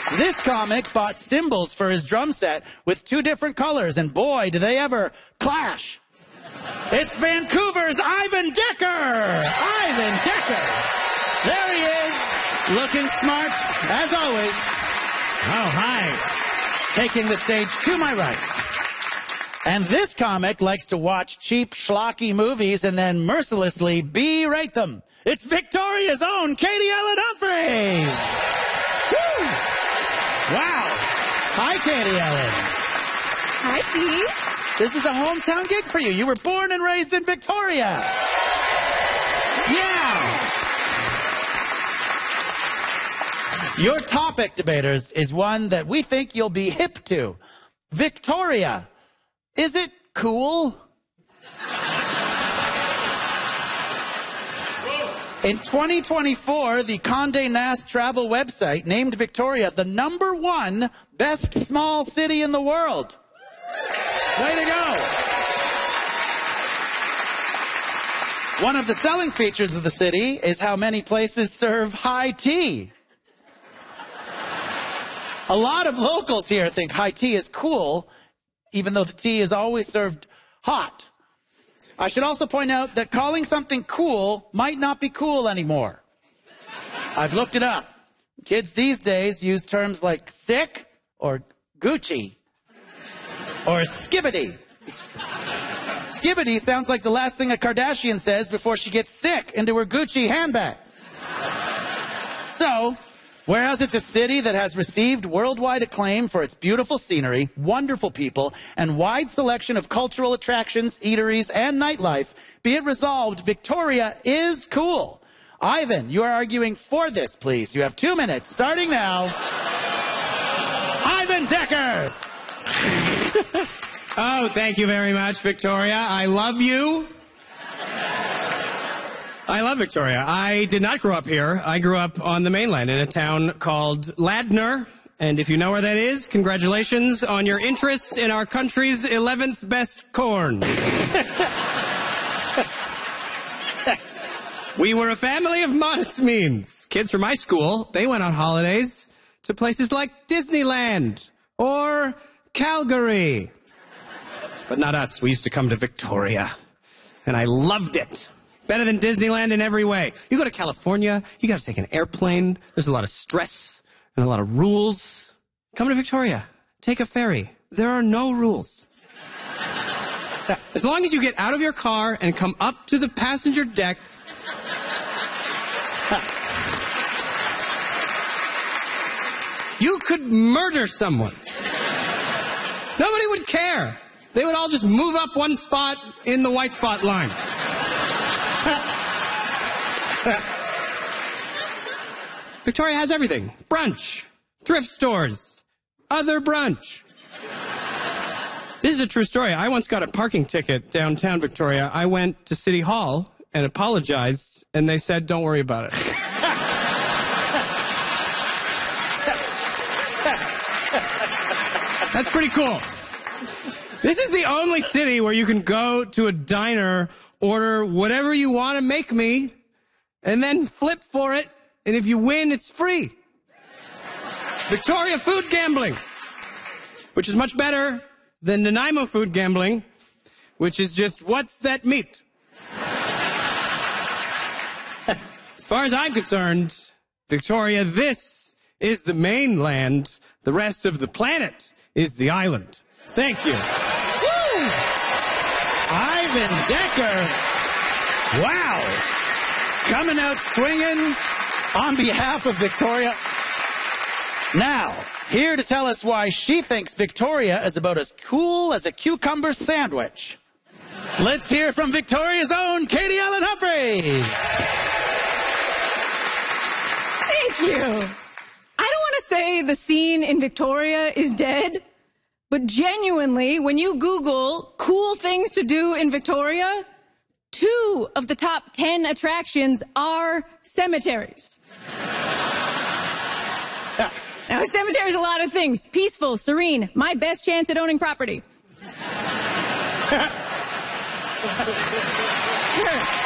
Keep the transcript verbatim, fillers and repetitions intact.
This comic bought cymbals for his drum set with two different colors, and boy, do they ever clash. It's Vancouver's Ivan Decker! Ivan Decker! There he is, looking smart, as always. Oh, hi. Taking the stage to my right. And this comic likes to watch cheap, schlocky movies and then mercilessly berate them. It's Victoria's own Katie Ellen Humphries! Woo! Wow. Hi, Katie Ellen. Hi, Pete. This is a hometown gig for you. You were born and raised in Victoria. Yeah. Your topic, debaters, is one that we think you'll be hip to. Victoria. Is it cool? In twenty twenty-four, the Condé Nast travel website named Victoria the number one best small city in the world. Way to go. One of the selling features of the city is how many places serve high tea. A lot of locals here think high tea is cool, even though the tea is always served hot. I should also point out that calling something cool might not be cool anymore. I've looked it up. Kids these days use terms like sick or Gucci or skibbity. Skibbity sounds like the last thing a Kardashian says before she gets sick into her Gucci handbag. So, whereas it's a city that has received worldwide acclaim for its beautiful scenery, wonderful people, and wide selection of cultural attractions, eateries, and nightlife, be it resolved, Victoria is cool. Ivan, you are arguing for this, please. You have two minutes, starting now. Ivan Decker! Oh, thank you very much, Victoria. I love you. I love Victoria. I did not grow up here. I grew up on the mainland in a town called Ladner. And if you know where that is, congratulations on your interest in our country's eleventh best corn. We were a family of modest means. Kids from my school, they went on holidays to places like Disneyland or Calgary. But not us. We used to come to Victoria. And I loved it. Better than Disneyland in every way. You go to California, you got to take an airplane. There's a lot of stress and a lot of rules. Come to Victoria. Take a ferry. There are no rules. As long as you get out of your car and come up to the passenger deck, you could murder someone. Nobody would care. They would all just move up one spot in the white spot line. Victoria has everything. Brunch, thrift stores, other brunch. This is a true story. I once got a parking ticket downtown Victoria. I went to City Hall and apologized, and they said, don't worry about it. That's pretty cool. This is the only city where you can go to a diner, order whatever you want to make me, and then flip for it, and if you win, it's free. Victoria food gambling, which is much better than Nanaimo food gambling, which is just, what's that meat? As far as I'm concerned, Victoria, this is the mainland. The rest of the planet is the island. Thank you. Woo! Ivan Decker. Wow. Coming out swinging on behalf of Victoria. Now, here to tell us why she thinks Victoria is about as cool as a cucumber sandwich. Let's hear from Victoria's own Katie Ellen Humphries. Thank you. I don't want to say the scene in Victoria is dead, but genuinely, when you Google cool things to do in Victoria, two of the top ten attractions are cemeteries. Now, a cemetery is a lot of things. Peaceful, serene, my best chance at owning property. Sure.